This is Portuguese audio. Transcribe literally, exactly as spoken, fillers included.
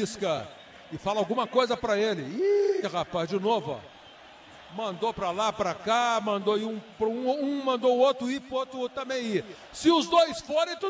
pisca e fala alguma coisa pra ele. Ih, rapaz, de novo, ó. Mandou pra lá, pra cá, mandou ir um, um, um mandou o outro ir, pro outro também ir. Se os dois forem, tudo